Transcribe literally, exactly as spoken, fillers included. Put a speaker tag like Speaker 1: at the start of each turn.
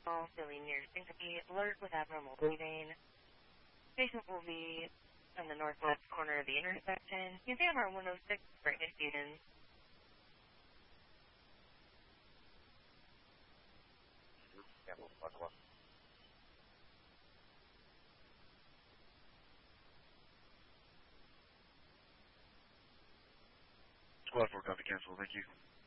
Speaker 1: feeling near syncope, alert with abnormal breathing. Patient will be in the northwest corner of the intersection. You can our one oh six for infusions.
Speaker 2: twelve four, copy, cancel, thank you.